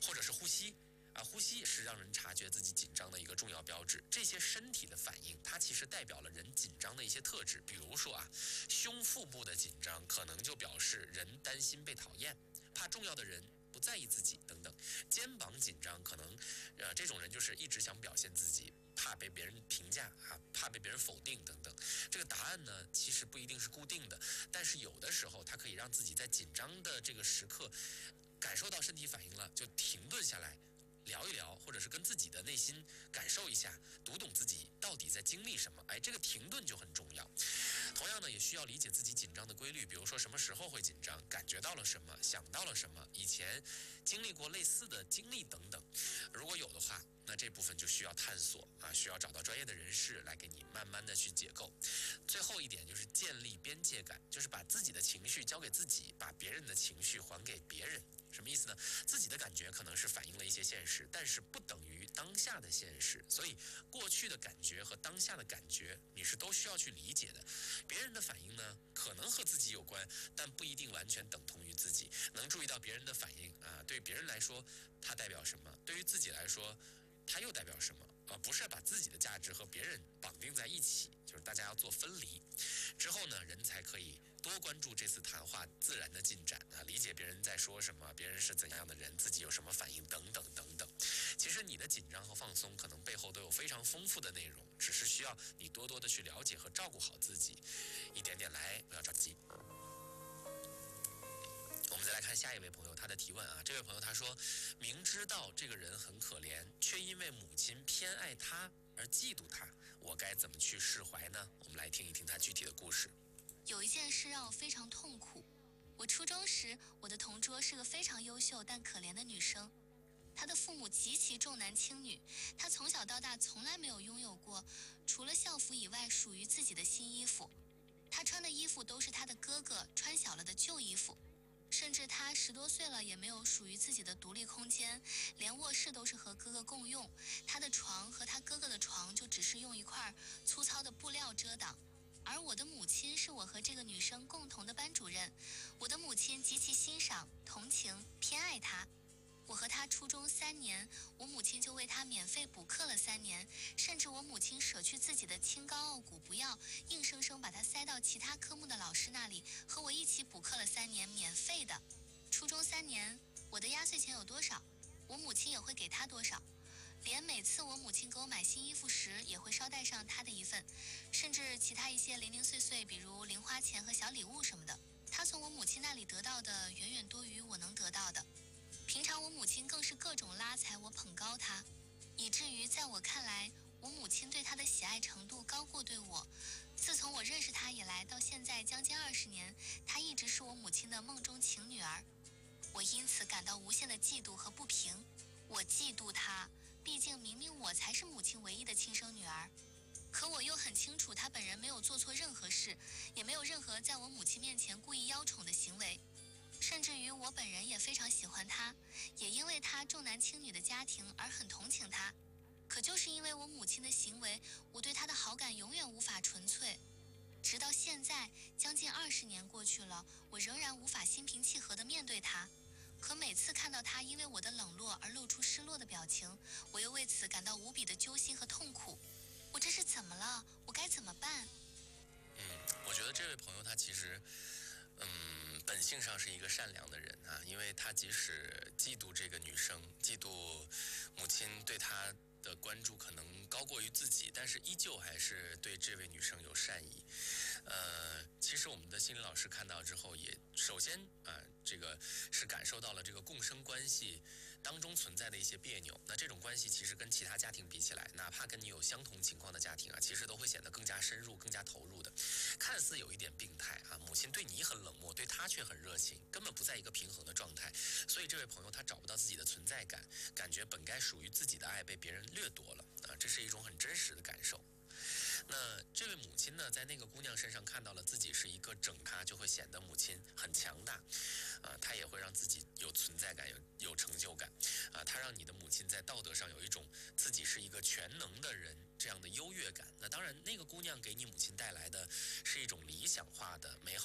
或者是呼吸。呼吸是让人察觉自己紧张的一个重要标志。这些身体的反应，它其实代表了人紧张的一些特质。比如说胸腹部的紧张，可能就表示人担心被讨厌，怕重要的人不在意自己等等。肩膀紧张，可能这种人就是一直想表现自己，怕被别人评价怕被别人否定等等。这个答案呢，其实不一定是固定的，但是有的时候它可以让自己在紧张的这个时刻感受到身体反应了，就停顿下来聊一聊，或者是跟自己的内心感受一下，读懂自己到底在经历什么。这个停顿就很重要。同样呢，也需要理解自己紧张的规律，比如说什么时候会紧张，感觉到了什么，想到了什么，以前经历过类似的经历等等。如果有的话，那这部分就需要探索需要找到专业的人士来给你慢慢的去解构。最后一点就是建立边界感，就是把自己的情绪交给自己，把别人的情绪还给别人。什么意思呢？自己的感觉可能是反映了一些现实，但是不等于当下的现实，所以过去的感觉和当下的感觉你是都需要去理解的。别人的反应呢，可能和自己有关，但不一定完全等同于自己。能注意到别人的反应对别人来说它代表什么，对于自己来说它又代表什么不是把自己的价值和别人绑定在一起，就是大家要做分离。之后呢，人才可以多关注这次谈话自然的进展理解别人在说什么，别人是怎样的人，自己有什么反应等等等等。其实你的紧张和放松可能背后都有非常丰富的内容，只是需要你多多的去了解和照顾好自己，一点点来，不要着急。我们再来看下一位朋友他的提问这位朋友他说，明知道这个人很可怜，却因为母亲偏爱他而嫉妒他，我该怎么去释怀呢？我们来听一听他具体的故事。 有一件事让我非常痛苦。我初中时，我的同桌是个非常优秀但可怜的女生，她的父母极其重男轻女，她从小到大从来没有拥有过除了校服以外属于自己的新衣服，她穿的衣服都是她的哥哥穿小了的旧衣服，甚至她10多岁了也没有属于自己的独立空间，连卧室都是和哥哥共用，她的床和她哥哥的床就只是用一块粗糙的布料遮挡。而我的母亲是我和这个女生共同的班主任，我的母亲极其欣赏、同情、偏爱她。我和她初中3年，我母亲就为她免费补课了3年，甚至我母亲舍去自己的清高傲骨不要，硬生生把她塞到其他科目的老师那里，和我一起补课了3年，免费的。初中3年，我的压岁钱有多少，我母亲也会给她多少。连每次我母亲给我买新衣服时，也会捎带上她的一份，甚至其他一些零零碎碎，比如零花钱和小礼物什么的，她从我母亲那里得到的远远多于我能得到的。平常我母亲更是各种拉踩我、捧高她，以至于在我看来，我母亲对她的喜爱程度高过对我。自从我认识她以来，到现在将近20年，她一直是我母亲的梦中情女儿。我因此感到无限的嫉妒和不平。我嫉妒她，毕竟明明我才是母亲唯一的亲生女儿，可我又很清楚她本人没有做错任何事，也没有任何在我母亲面前故意邀宠的行为，甚至于我本人也非常喜欢她，也因为她重男轻女的家庭而很同情她。可就是因为我母亲的行为，我对她的好感永远无法纯粹。直到现在，将近20年过去了，我仍然无法心平气和地面对她。可每次看到他因为我的冷落而露出失落的表情，我又为此感到无比的揪心和痛苦。我这是怎么了？我该怎么办？ 我觉得这位朋友他其实本性上是一个善良的人因为他即使嫉妒这个女生，嫉妒母亲对他的关注可能高过于自己，但是依旧还是对这位女生有善意。其实我们的心理老师看到之后，也首先这个是感受到了这个共生关系当中存在的一些别扭。那这种关系其实跟其他家庭比起来，哪怕跟你有相同情况的家庭其实都会显得更加深入、更加投入的。看似有一点病态母亲对你很冷漠，对他却很热情，根本不在一个平衡的状态。所以这位朋友他找不到自己的存在感，感觉本该属于自己的爱被别人掠夺了这是一种很真实的感受。那这位母亲呢，在那个姑娘身上看到了自己是一个整她，就会显得母亲很强大她也会让自己有存在感，有成就感她让你的母亲在道德上有一种自己是一个全能的人这样的优越感。那当然那个姑娘给你母亲带来的是一种理想化的美好